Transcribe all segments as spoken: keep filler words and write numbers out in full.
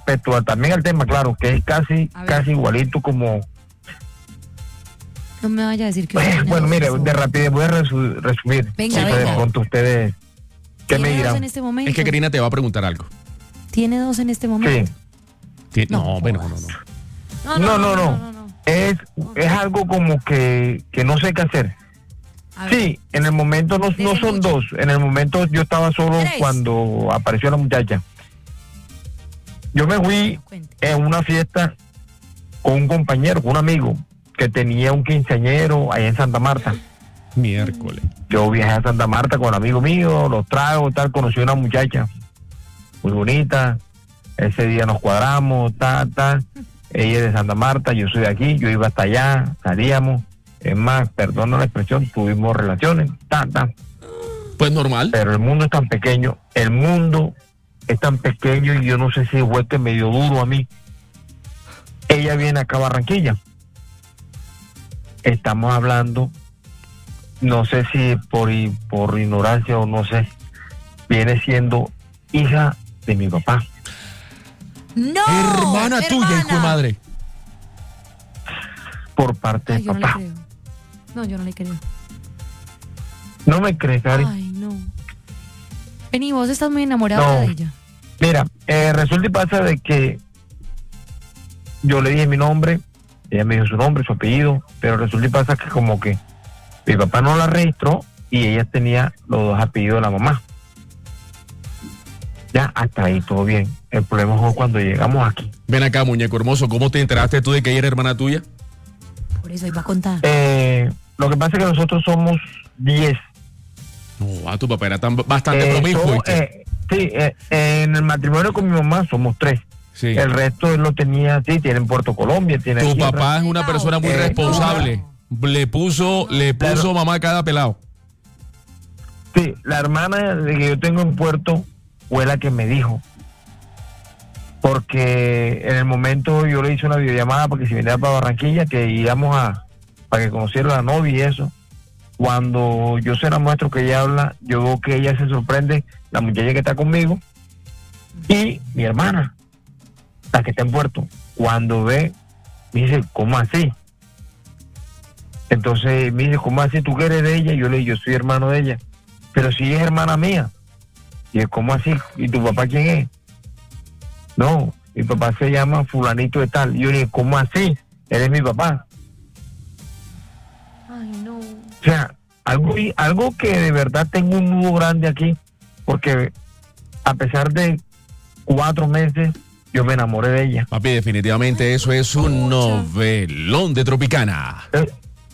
respecto a, también al tema, claro, que es casi, casi igualito como... No me vaya a decir que... Eh, bueno, mire, de rapidez voy a resu- resumir. Venga, sí, venga. De pronto ustedes, ¿qué me ¿Tiene dos dirán? en este momento? Es que Karina te va a preguntar algo. ¿Tiene dos en este momento? Sí. Ti- No, No, bueno, no, no. No, No, no, no. Es, es algo como que, que no sé qué hacer. A ver, Sí, en el momento no, no son Desembuche. dos. En el momento yo estaba solo Tres. cuando apareció la muchacha. Yo me fui cuente. en una fiesta con un compañero, con un amigo, que tenía un quinceañero allá en Santa Marta. Miércoles. Yo viajé a Santa Marta con un amigo mío, los tragos, tal, conocí a una muchacha muy bonita. Ese día nos cuadramos, tal, tal. Ella es de Santa Marta, yo soy de aquí, yo iba hasta allá, salíamos. Es más, perdona la expresión, tuvimos relaciones, tal, tal. Pues normal. Pero el mundo es tan pequeño, el mundo es tan pequeño y yo no sé si fue que medio duro a mí. Ella viene acá a Barranquilla. Estamos hablando, no sé si por, i- por ignorancia o no sé, viene siendo hija de mi papá. ¡No! hermana tuya, hijo de madre. Por parte Ay, de yo no le papá. creo. No, yo no le creo. No me crees, Cari. Ay, no. Vení, vos estás muy enamorado No. de ella. Mira, eh, resulta y pasa de que yo le dije mi nombre, ella me dijo su nombre, su apellido, pero resulta y pasa que como que mi papá no la registró y ella tenía los dos apellidos de la mamá. Ya, hasta ahí todo bien. El problema fue cuando llegamos aquí. Ven acá, muñeco hermoso. ¿Cómo te enteraste tú de que ella era hermana tuya? Por eso iba a contar. Eh, lo que pasa es que nosotros somos diez. No, a tu papá era tan, bastante Eh, promiscuo. somos, ¿viste? eh, sí, eh, en el matrimonio con mi mamá somos tres. Sí. El resto él lo tenía, sí, tiene en Puerto Colombia, tiene Tu aquí en papá es una persona muy Eh, responsable. Le puso, le puso Claro. mamá a cada pelado. Sí, la hermana de que yo tengo en Puerto fue la que me dijo. Porque en el momento yo le hice una videollamada porque si viniera para Barranquilla, que íbamos a, para que conociera a la novia y eso. Cuando yo se la muestro que ella habla, yo veo que ella se sorprende, la muchacha que está conmigo, y mi hermana, la que está en Puerto. Cuando ve, me dice, ¿cómo así? Entonces me dice, ¿cómo así? ¿Tú que eres de ella? Yo le digo, yo soy hermano de ella. Pero si es hermana mía. Y es, ¿cómo así? ¿Y tu papá quién es? No, mi papá se llama fulanito de tal. Y yo le digo, ¿cómo así? Él es mi papá. Ay, no. O sea, algo, algo que de verdad tengo un nudo grande aquí, porque a pesar de cuatro meses, yo me enamoré de ella. Papi, definitivamente eso es un novelón de Tropicana. Eh,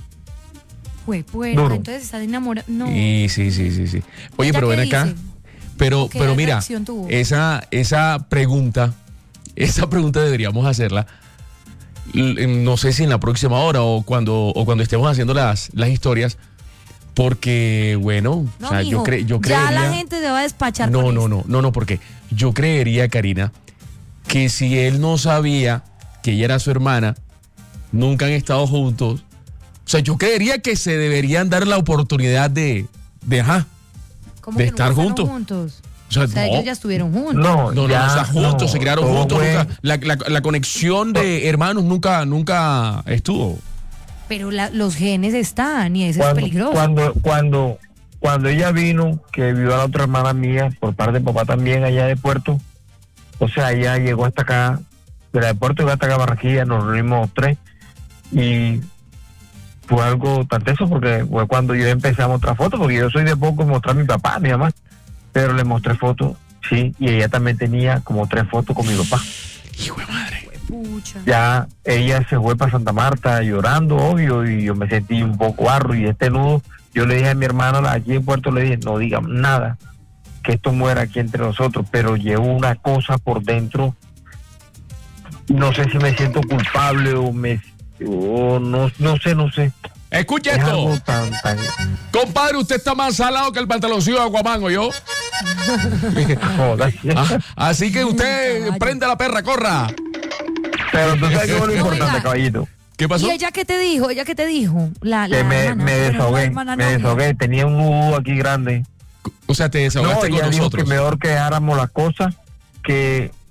Fue, pues, Duro. entonces estás enamorado. No. Sí, sí, sí, sí, sí. Oye, ¿Ella pero qué ven acá. dice? Pero, ¿Qué pero mira, reacción tuvo? esa, esa pregunta, esa pregunta deberíamos hacerla. l- No sé si en la próxima hora o cuando, o cuando estemos haciendo las, las historias. Porque, bueno, No, o sea, yo, mijo, cre, yo ya creería. la gente se va a despachar. No, con no, esto. no, no, no, porque yo creería, Karina, que si él no sabía que ella era su hermana, nunca han estado juntos. O sea, yo creería que se deberían dar la oportunidad de, de ajá. ¿Cómo de que estar nunca juntos. fueron juntos? O sea, O sea, no. ellos ya estuvieron juntos. no, No, no, ya, no, o sea, juntos, no, se criaron todo juntos, fue- nunca, la, la, la conexión de hermanos nunca, nunca estuvo. Pero la- los genes están y eso es cuando, peligroso. cuando, cuando, cuando ella vino, que vio a la otra hermana mía, por parte de papá también allá de Puerto, o sea, ella llegó hasta acá, de la de Puerto llegó hasta acá a Barranquilla, nos reunimos tres, y fue algo tan teso porque fue cuando yo empecé a mostrar fotos, porque yo soy de poco mostrar a mi papá, a mi mamá, pero le mostré fotos, sí, y ella también tenía como tres fotos con mi papá. Hijo de madre. Pucha. Ya ella se fue para Santa Marta llorando, obvio, y yo me sentí un poco barro, y este nudo, yo le dije a mi hermana aquí en Puerto, le dije, no digan nada, que esto muera aquí entre nosotros, pero llevo una cosa por dentro, no sé si me siento culpable o me, o no, no sé, no sé. Escucha Es esto. algo tan, tan, Compadre, usted está más salado que el pantaloncillo de Aguamango, yo. joder. Ah, así que usted Caballo. prenda la perra, corra. Pero tú sabes qué es lo importante, Oiga. caballito, ¿Qué pasó? ¿Y ella qué te dijo? ¿Ella qué te dijo? La, la que me, hermana. me Bueno, la desahogué, hermana me novia. desahogué, tenía un nudo aquí grande. O sea, te No, desahogaste ella con dijo nosotros. que mejor que dejáramos las cosas, que